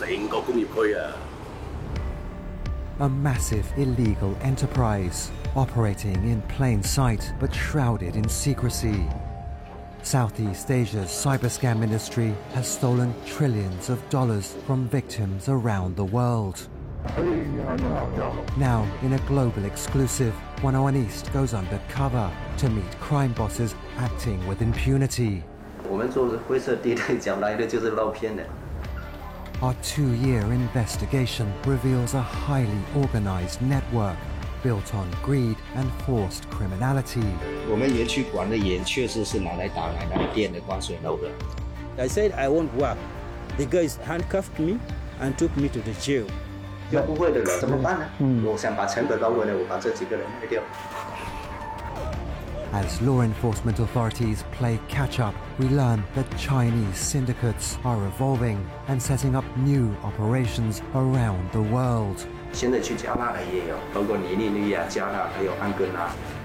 成個工業區啊。 A massive illegal enterprise, operating in plain sight but shrouded in secrecy. Southeast Asia's cyberscam industry has stolen trillions of dollars from victims around the world. Now, in a global exclusive, 101 East goes undercover to meet crime bosses acting with impunity. 我们做灰色地带讲来的就是捞偏的。 Our 2-year investigation reveals a highly organized network built on greed and forced criminality. 我们园区管的也确实是拿来打奶奶店的关水漏的。 I said I won't work. The guys handcuffed me and took me to the jail. 就不会的了，怎么办呢？我想把成本捞回来，我把这几个人卖掉。 As law enforcement authorities play catch-up, we learn that Chinese syndicates are evolving and setting up new operations around the world. 现在去加纳的也有，包括尼日利亚、加纳还有安哥拉。